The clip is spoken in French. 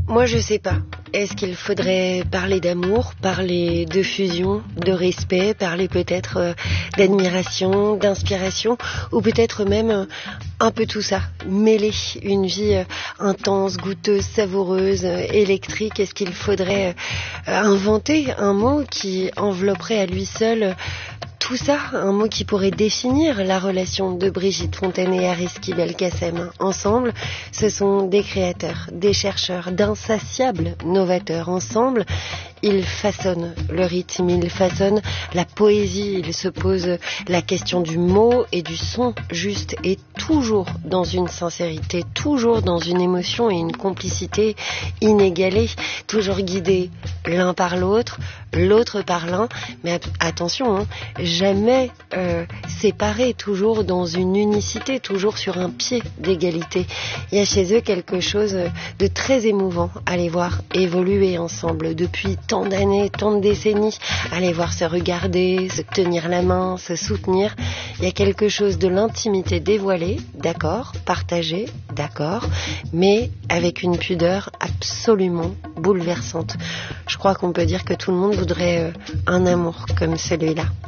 Moi, je sais pas. Est-ce qu'il faudrait parler d'amour, parler de fusion, de respect, parler peut-être d'admiration, d'inspiration, ou peut-être même un peu tout ça, mêler une vie intense, goûteuse, savoureuse, électrique. Est-ce qu'il faudrait inventer un mot qui envelopperait à lui seul tout ça, un mot qui pourrait définir la relation de Brigitte Fontaine et Ariski Belkacem. Ensemble, ce sont des créateurs, des chercheurs, d'insatiables novateurs. Ensemble, ils façonnent le rythme, ils façonnent la poésie, ils se posent la question du mot et du son juste et toujours dans une sincérité, toujours dans une émotion et une complicité inégalée, toujours guidés l'un par l'autre, l'autre par l'un, mais attention, jamais séparés, toujours dans une unicité, toujours sur un pied d'égalité. Il y a chez eux quelque chose de très émouvant à les voir évoluer ensemble depuis tant d'années, tant de décennies, à les voir se regarder, se tenir la main, se soutenir. Il y a quelque chose de l'intimité dévoilée, d'accord, partagée, d'accord, mais avec une pudeur absolument bouleversante. Je crois qu'on peut dire que tout le monde voudrait un amour comme celui-là.